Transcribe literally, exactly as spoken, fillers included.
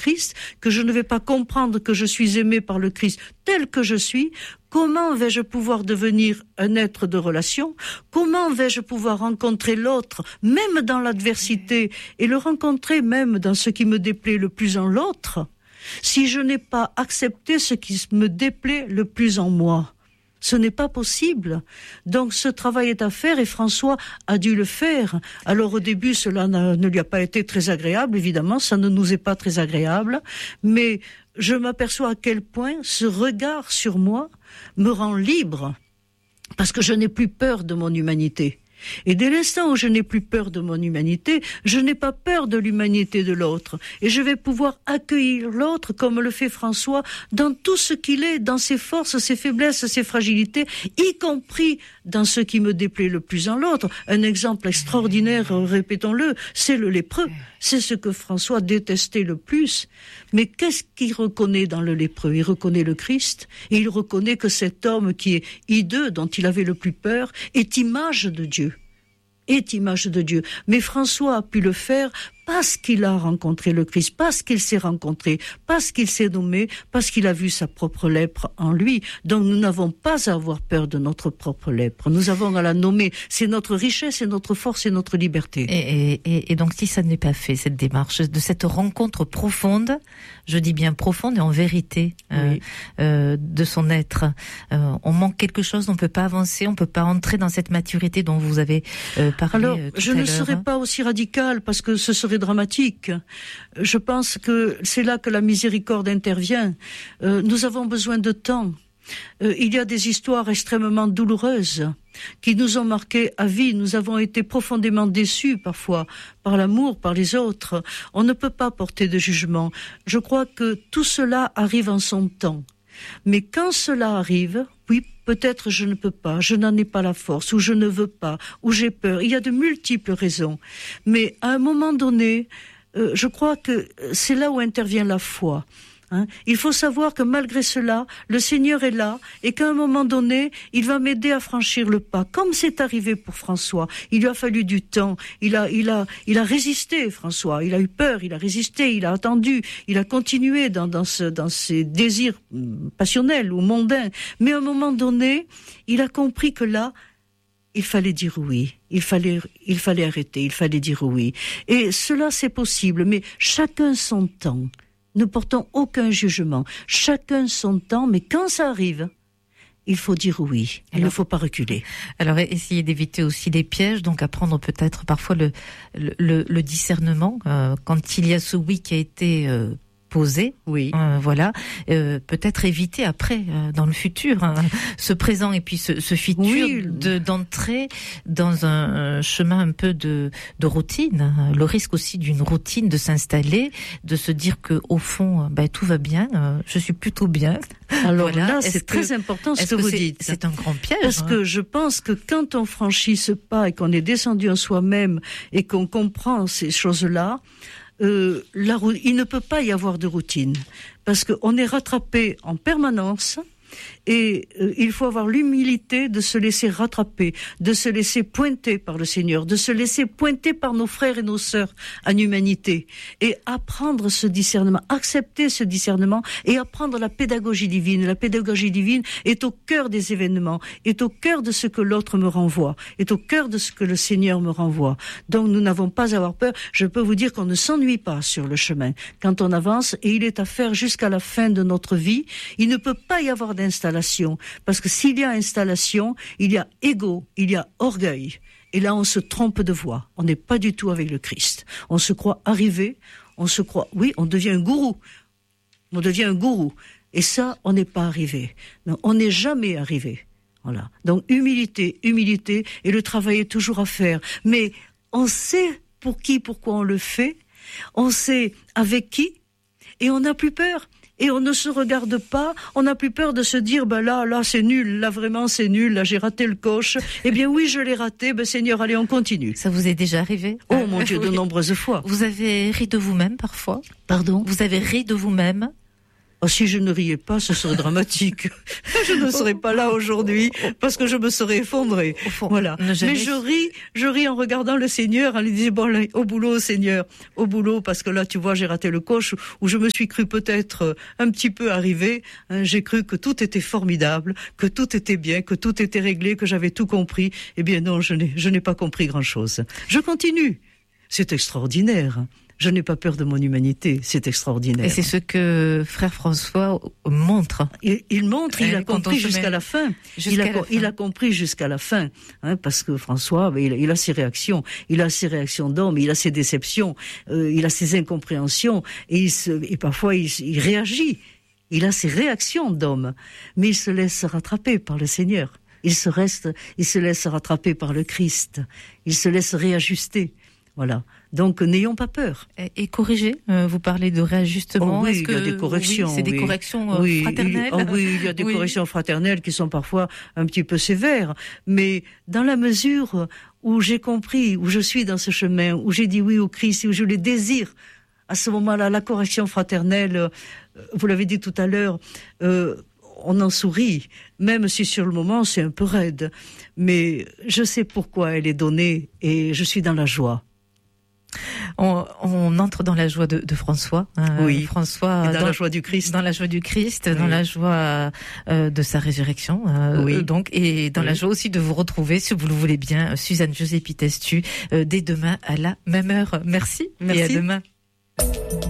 Christ, que je ne vais pas comprendre que je suis aimé par le Christ tel que je suis, comment vais-je pouvoir devenir un être de relation? Comment vais-je pouvoir rencontrer l'autre, même dans l'adversité, et le rencontrer même dans ce qui me déplaît le plus en l'autre, si je n'ai pas accepté ce qui me déplaît le plus en moi? Ce n'est pas possible. Donc ce travail est à faire et François a dû le faire. Alors au début, cela ne lui a pas été très agréable, évidemment, ça ne nous est pas très agréable, mais je m'aperçois à quel point ce regard sur moi me rend libre, parce que je n'ai plus peur de mon humanité. Et dès l'instant où je n'ai plus peur de mon humanité, je n'ai pas peur de l'humanité de l'autre. Et je vais pouvoir accueillir l'autre comme le fait François dans tout ce qu'il est, dans ses forces, ses faiblesses, ses fragilités, y compris dans ce qui me déplaît le plus en l'autre. Un exemple extraordinaire, répétons-le, c'est le lépreux. C'est ce que François détestait le plus. Mais qu'est-ce qu'il reconnaît dans le lépreux? Il reconnaît le Christ et il reconnaît que cet homme qui est hideux, dont il avait le plus peur, est image de Dieu. Est image de Dieu. Mais François a pu le faire parce qu'il a rencontré le Christ, parce qu'il s'est rencontré, parce qu'il s'est nommé, parce qu'il a vu sa propre lèpre en lui. Donc nous n'avons pas à avoir peur de notre propre lèpre. Nous avons à la nommer. C'est notre richesse, c'est notre force, c'est notre liberté. Et, et, et donc si ça n'est pas fait, cette démarche de cette rencontre profonde, je dis bien profonde et en vérité euh, oui. euh, de son être, euh, on manque quelque chose, on ne peut pas avancer, on ne peut pas entrer dans cette maturité dont vous avez euh, parlé. Alors, euh, tout je à ne l'heure. serai pas aussi radicale parce que ce serait dramatique. Je pense que c'est là que la miséricorde intervient. Euh, nous avons besoin de temps. Euh, il y a des histoires extrêmement douloureuses qui nous ont marqués à vie. Nous avons été profondément déçus parfois par l'amour, par les autres. On ne peut pas porter de jugement. Je crois que tout cela arrive en son temps. Mais quand cela arrive, oui, peut-être je ne peux pas, je n'en ai pas la force, ou je ne veux pas, ou j'ai peur. Il y a de multiples raisons. Mais à un moment donné, euh, je crois que c'est là où intervient la foi. Hein, il faut savoir que malgré cela, le Seigneur est là et qu'à un moment donné, il va m'aider à franchir le pas. Comme c'est arrivé pour François, il lui a fallu du temps. Il a, il a, il a résisté, François. Il a eu peur, il a résisté, il a attendu, il a continué dans, dans, ce, dans ses désirs passionnels ou mondains. Mais à un moment donné, il a compris que là, il fallait dire oui. Il fallait, il fallait arrêter. Il fallait dire oui. Et cela, c'est possible. Mais chacun son temps. Ne portons aucun jugement. Chacun son temps, mais quand ça arrive, il faut dire oui. Il alors, ne faut pas reculer. Alors, essayer d'éviter aussi les pièges, donc apprendre peut-être parfois le, le, le discernement. Euh, quand il y a ce oui qui a été euh, posé, oui. euh, voilà, euh, peut-être éviter après, euh, dans le futur, hein, ce présent et puis ce, ce futur, oui. de, d'entrer dans un chemin un peu de, de routine. Le risque aussi d'une routine, de s'installer, de se dire que au fond, ben, tout va bien, euh, je suis plutôt bien. Alors voilà. là, est-ce c'est que, très important ce que, que vous c'est, dites. C'est un grand piège. Parce hein. que je pense que quand on franchit ce pas et qu'on est descendu en soi-même et qu'on comprend ces choses-là, Euh, la, il ne peut pas y avoir de routine parce qu'on est rattrapé en permanence et euh, il faut avoir l'humilité de se laisser rattraper, de se laisser pointer par le Seigneur, de se laisser pointer par nos frères et nos sœurs en humanité et apprendre ce discernement, accepter ce discernement et apprendre la pédagogie divine. La pédagogie divine est au cœur des événements, est au cœur de ce que l'autre me renvoie, est au cœur de ce que le Seigneur me renvoie. Donc nous n'avons pas à avoir peur. Je peux vous dire qu'on ne s'ennuie pas sur le chemin quand on avance et il est à faire jusqu'à la fin de notre vie. Il ne peut pas y avoir d'installation parce que s'il y a installation, il y a égo, il y a orgueil. Et là, on se trompe de voie. On n'est pas du tout avec le Christ. On se croit arrivé, on se croit, oui, on devient un gourou. On devient un gourou. Et ça, on n'est pas arrivé. Non, on n'est jamais arrivé. Voilà. Donc, humilité, humilité, et le travail est toujours à faire. Mais on sait pour qui, pourquoi on le fait. On sait avec qui, et on n'a plus peur. Et on ne se regarde pas, on n'a plus peur de se dire, ben là, là, c'est nul, là, vraiment, c'est nul, là, j'ai raté le coche. Eh bien, oui, je l'ai raté, ben, Seigneur, allez, on continue. Ça vous est déjà arrivé? Oh, mon Dieu, de nombreuses fois. Vous avez ri de vous-même, parfois? Pardon? Vous avez ri de vous-même? Oh, si je ne riais pas, ce serait dramatique. Je ne serais pas là aujourd'hui parce que je me serais effondrée. Voilà. Mais je ris, je ris en regardant le Seigneur, en lui disant bon, là, au boulot, Seigneur, au boulot, parce que là, tu vois, j'ai raté le coche où je me suis cru peut-être un petit peu arrivé. Hein, j'ai cru que tout était formidable, que tout était bien, que tout était réglé, que j'avais tout compris. Eh bien non, je n'ai, je n'ai pas compris grand-chose. Je continue. C'est extraordinaire. Je n'ai pas peur de mon humanité, c'est extraordinaire. Et c'est ce que frère François montre. Il, il montre, il a compris jusqu'à la fin. Jusqu'à il, a, la fin. il a compris jusqu'à la fin, hein, parce que François, il, il a ses réactions, il a ses réactions d'homme, il a ses déceptions, euh, il a ses incompréhensions, et, il se, et parfois il, il réagit. Il a ses réactions d'homme, mais il se laisse rattraper par le Seigneur. Il se reste, il se laisse rattraper par le Christ. Il se laisse réajuster. Voilà. Donc, n'ayons pas peur. Et, et corriger, euh, vous parlez de réajustement. Oh oui, Est-ce il que, y a des corrections. Oui, c'est oui. des corrections euh, oui, fraternelles. Il, oh oui, il y a des oui. corrections fraternelles qui sont parfois un petit peu sévères. Mais dans la mesure où j'ai compris, où je suis dans ce chemin, où j'ai dit oui au Christ, où je le désire, à ce moment-là, la correction fraternelle, euh, vous l'avez dit tout à l'heure, euh, on en sourit, même si sur le moment c'est un peu raide. Mais je sais pourquoi elle est donnée et je suis dans la joie. On, on entre dans la joie de, de François. Hein, oui. François et dans, dans la joie du Christ. Dans la joie du Christ, oui. dans la joie euh, de sa résurrection. Euh, oui. Donc, et dans oui. la joie aussi de vous retrouver, si vous le voulez bien, Suzanne José Pitestu, euh, dès demain à la même heure. Merci. Merci. Et à demain.